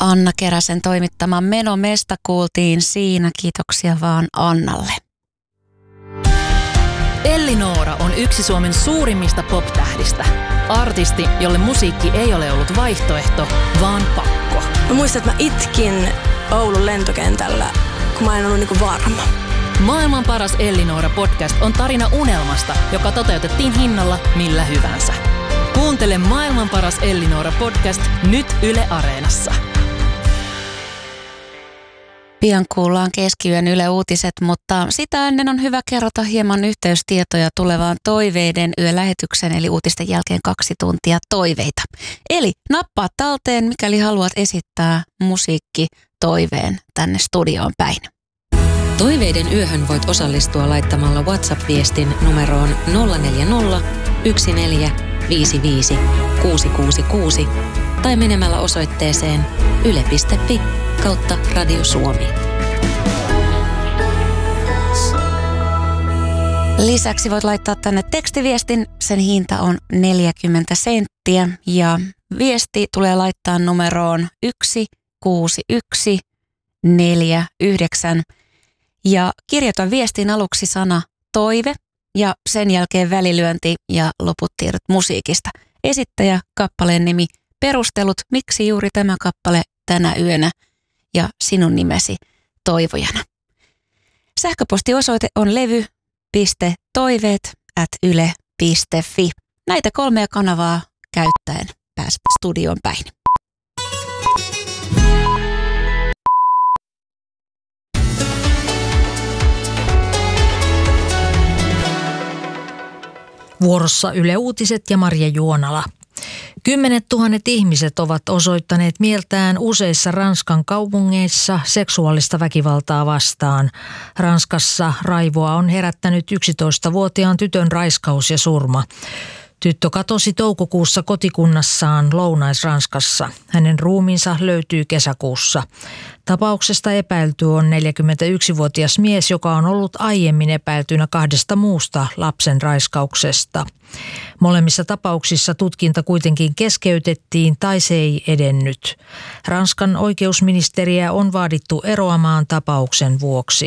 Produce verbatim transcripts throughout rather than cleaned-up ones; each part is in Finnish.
Anna Keräsen toimittama Meno Mesta kuultiin siinä. Kiitoksia vaan Annalle. Elli-Noora on yksi Suomen suurimmista pop-tähdistä. Artisti, jolle musiikki ei ole ollut vaihtoehto, vaan pakko. Mä muistan, että mä itkin Oulun lentokentällä, kun mä en ollut niinku varma. Maailman paras Elli-Noora podcast on tarina unelmasta, joka toteutettiin hinnalla millä hyvänsä. Kuuntele Maailman paras Elli-Noora podcast nyt Yle Areenassa. Pian kuullaan keskiyön Yle Uutiset, mutta sitä ennen on hyvä kerrota hieman yhteystietoja tulevaan Toiveiden yölähetyksen, eli uutisten jälkeen kaksi tuntia toiveita. Eli nappaa talteen, mikäli haluat esittää musiikkitoiveen tänne studioon päin. Toiveiden yöhön voit osallistua laittamalla WhatsApp-viestin numeroon nolla neljä nolla yksi neljä viisi viisi kuusi kuusi kuusi tai menemällä osoitteeseen yle piste fi kautta Radio Suomi. Lisäksi voit laittaa tänne tekstiviestin, sen hinta on neljäkymmentä senttiä ja viesti tulee laittaa numeroon yksi kuusi yksi neljä yhdeksän ja kirjoita viestin aluksi sana toive ja sen jälkeen välilyönti ja loput tiedot musiikista. Esittäjä, kappaleen nimi, perustelut, miksi juuri tämä kappale tänä yönä ja sinun nimesi toivojana. Sähköpostiosoite on levy piste toiveet ät yle piste fi. Näitä kolmea kanavaa käyttäen pääset studioon päin. Vuorossa Yle Uutiset ja Marja Juonala. Kymmenet tuhannet ihmiset ovat osoittaneet mieltään useissa Ranskan kaupungeissa seksuaalista väkivaltaa vastaan. Ranskassa raivoa on herättänyt yksitoistavuotiaan tytön raiskaus ja surma. Tyttö katosi toukokuussa kotikunnassaan Lounais-Ranskassa. Hänen ruumiinsa löytyy kesäkuussa. Tapauksesta epäilty on neljäkymmentäyksivuotias mies, joka on ollut aiemmin epäiltynä kahdesta muusta lapsen raiskauksesta. Molemmissa tapauksissa tutkinta kuitenkin keskeytettiin tai se ei edennyt. Ranskan oikeusministeriä on vaadittu eroamaan tapauksen vuoksi.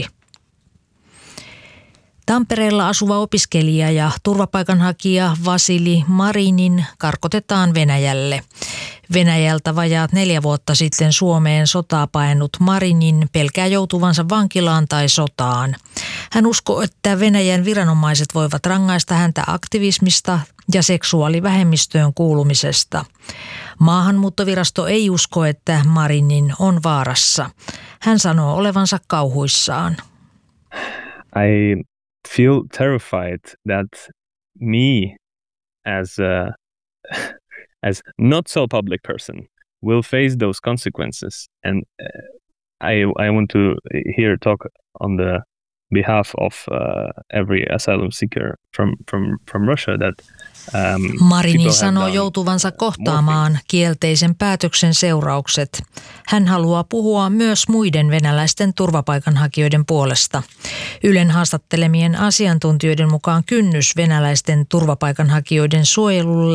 Tampereella asuva opiskelija ja turvapaikanhakija Vasili Marinin karkotetaan Venäjälle. Venäjältä vajaat neljä vuotta sitten Suomeen sotaa paennut Marinin pelkää joutuvansa vankilaan tai sotaan. Hän uskoo, että Venäjän viranomaiset voivat rangaista häntä aktivismista ja seksuaalivähemmistöön kuulumisesta. Maahanmuuttovirasto ei usko, että Marinin on vaarassa. Hän sanoo olevansa kauhuissaan. I feel terrified that me as a as not so public person will face those consequences, and uh, I I want to here talk on the behalf of uh, every asylum seeker from from from Russia that um, Marini sanoo joutuvansa kohtaamaan kielteisen päätöksen seuraukset. Hän haluaa puhua myös muiden venäläisten turvapaikanhakijoiden puolesta. Ylen haastattelemien asiantuntijoiden mukaan kynnys venäläisten turvapaikanhakijoiden suojelulle